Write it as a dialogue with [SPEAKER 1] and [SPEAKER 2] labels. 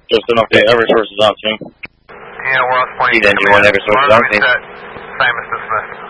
[SPEAKER 1] Just enough to Eversource is on scene.
[SPEAKER 2] Yeah, we're on point.
[SPEAKER 1] Engine 1, Eversource is on scene.
[SPEAKER 2] Time is dismissed.